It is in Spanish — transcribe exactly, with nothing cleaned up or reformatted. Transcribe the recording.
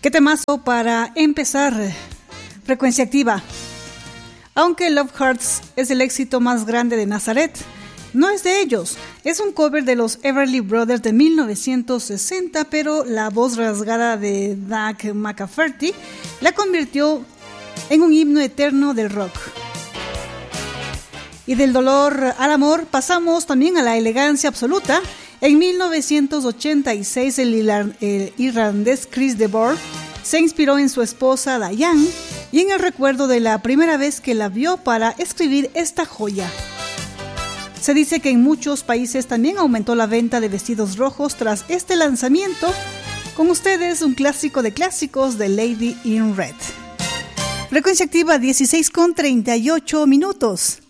Qué temazo para empezar. Frecuencia Activa. Aunque Love Hearts es el éxito más grande de Nazareth, no es de ellos. Es un cover de los Everly Brothers de mil novecientos sesenta, pero la voz rasgada de Doug McCafferty la convirtió en un himno eterno del rock. Y del dolor al amor pasamos también a la elegancia absoluta. En mil novecientos ochenta y seis el, ilar- el irlandés Chris DeBoer se inspiró en su esposa Diane y en el recuerdo de la primera vez que la vio para escribir esta joya. Se dice que en muchos países también aumentó la venta de vestidos rojos tras este lanzamiento. Con ustedes un clásico de clásicos de Lady in Red. Frecuencia Activa dieciséis con treinta y ocho minutos.